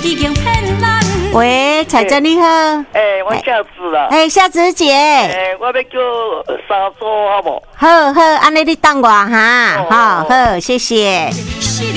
喂，彩珍你好。 我夏子啦。 夏子姐。 我要叫三组好不？ 好，安尼你等我哈。好，谢谢。